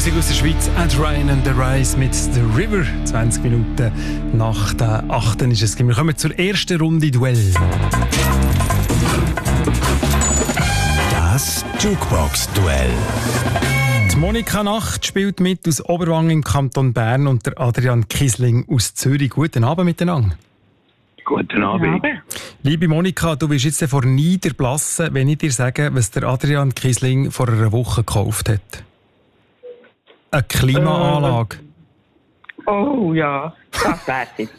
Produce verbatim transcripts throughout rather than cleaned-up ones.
Musik aus der Schweiz, Ed Ryan and the Rise mit The River. zwanzig Minuten nach der achten ist es. Wir kommen zur ersten Runde Duell. Das Jukebox-Duell. Die Monika Nacht spielt mit aus Oberwang im Kanton Bern und der Adrian Kisling aus Zürich. Guten Abend miteinander. Guten Abend. Liebe Monika, du bist jetzt vor Niederblassen, wenn ich dir sage, was der Adrian Kisling vor einer Woche gekauft hat. Eine Klimaanlage. Äh, oh ja, das wär's jetzt.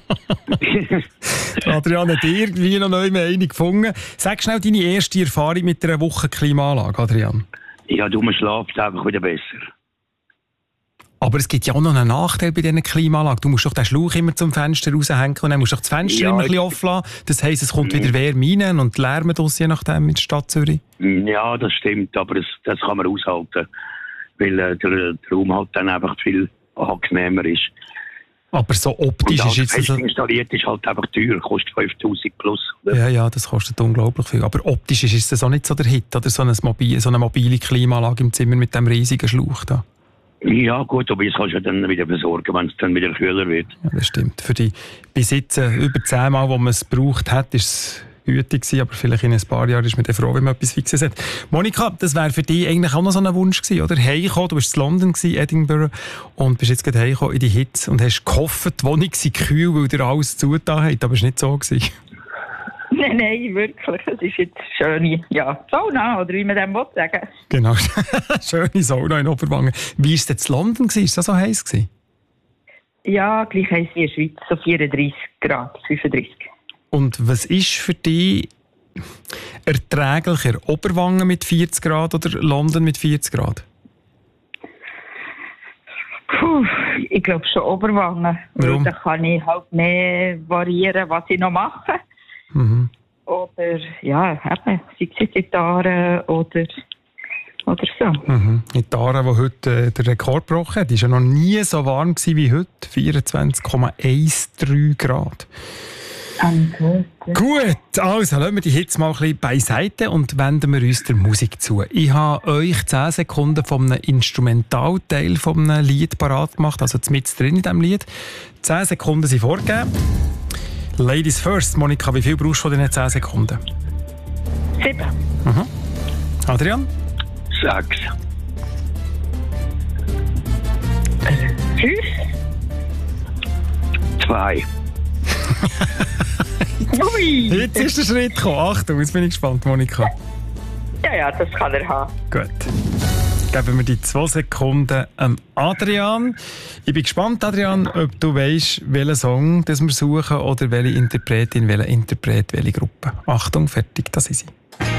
Adrian hat irgendwie noch neu eine gefunden. Sag schnell deine erste Erfahrung mit einer Woche Klimaanlage, Adrian. Ja, du schlafst einfach wieder besser. Aber es gibt ja auch noch einen Nachteil bei diesen Klimaanlagen. Du musst doch den Schlauch immer zum Fenster raushängen und dann musst du doch das Fenster Ja, immer ein bisschen offen lassen. Das heisst, es kommt wieder Wärme rein und Lärm draus, je nachdem, in der Stadt Zürich. Ja, das stimmt, aber das, das kann man aushalten, weil äh, der, der Raum halt dann einfach viel angenehmer ist. Aber so optisch und ist jetzt... fest So installiert ist halt einfach teuer, kostet fünftausend plus. Oder? Ja, ja, das kostet unglaublich viel. Aber optisch ist es auch nicht so der Hit, oder so eine mobile, so eine mobile Klimaanlage im Zimmer mit dem riesigen Schlauch da. Ja gut, aber das kannst du dann wieder besorgen, wenn es dann wieder kühler wird. Ja, das stimmt. Für die Besitzer über zehn Mal, wo man es gebraucht hat, ist es gütig gewesen, aber vielleicht in ein paar Jahren ist man dann froh, wenn man etwas Fixes hat. Monika, das wäre für dich eigentlich auch noch so ein Wunsch gewesen, oder? Heimgekommen, du warst in London gewesen, Edinburgh, und bist jetzt gerade heimgekommen in die Hitze und hast gehofft, die Wohnung sei kühl, weil dir alles zugetan hat, aber es war nicht so gewesen. Nein, nein, wirklich. Es ist jetzt schöne, ja, Sauna, oder wie man dem sagen will. Genau, schöne Sauna in Oberwangen. Wie war es denn in London gewesen? Ist das so heiß gewesen? Ja, gleich heiß wie in der Schweiz, so vierunddreißig Grad, fünfunddreißig. Und was ist für dich erträglicher? Oberwangen mit vierzig Grad oder London mit vierzig Grad? Puh, ich glaube schon Oberwangen. Warum? Da kann ich halt mehr variieren, was ich noch mache. Mhm. Oder, ja, eben, sei es jetzt Gitarre oder, oder so. Mhm. In Tara, die heute äh, den Rekord gebrochen hat, war ja noch nie so warm gewesen wie heute. vierundzwanzig Komma dreizehn Grad. Danke. Gut, also lassen wir die Hitze mal ein bisschen beiseite und wenden wir uns der Musik zu. Ich habe euch zehn Sekunden von einem Instrumentalteil von einem Lied parat gemacht, also mitten drin in diesem Lied. zehn Sekunden sind vorgegeben. Ladies first. Monika, wie viel brauchst du von diesen zehn Sekunden? Sieben. Mhm. Adrian? Sechs. Fünf. Zwei. Ui. Jetzt ist der Schritt gekommen. Achtung, jetzt bin ich gespannt, Monika. Ja, ja, das kann er haben. Gut. Geben wir die zwei Sekunden an Adrian. Ich bin gespannt, Adrian, ob du weißt, welchen Song das wir suchen oder welche Interpretin, welcher Interpret, welche Gruppe. Achtung, fertig, das ist sie.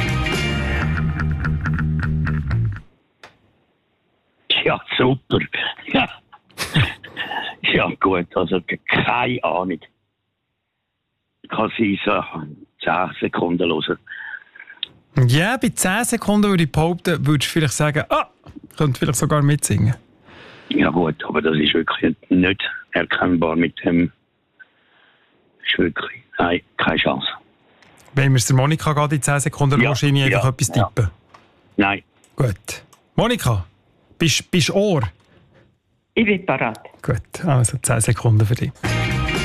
Ja, super. Ja, ja gut, also keine Ahnung. Kann sein, so zehn Sekunden hören. Ja, bei zehn Sekunden würde ich behaupten, würdest du vielleicht sagen, ah, könnte vielleicht sogar mitsingen. Ja gut, aber das ist wirklich nicht erkennbar mit dem. Ist wirklich, nein, keine Chance. Wenn wir es der Monika gerade in zehn Sekunden Ja, wahrscheinlich einfach ja, etwas ja. tippen. Nein. Gut. Monika, bist du Ohr? Ich bin parat. Gut, also zehn Sekunden für dich.